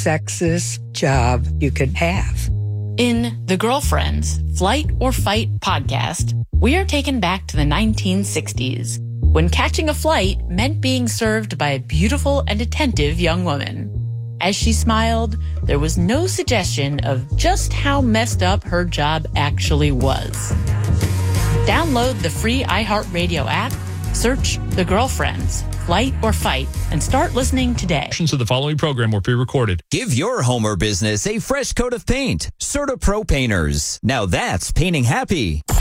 sexiest job you could have. In The Girlfriends, Flight or Fight podcast, we are taken back to the 1960s, when catching a flight meant being served by a beautiful and attentive young woman. As she smiled, there was no suggestion of just how messed up her job actually was. Download the free iHeartRadio app, search The Girlfriends, Flight or Fight, and start listening today. Portions of the following program were pre-recorded. Give your home or business a fresh coat of paint. CertaPro Painters. Now that's painting happy.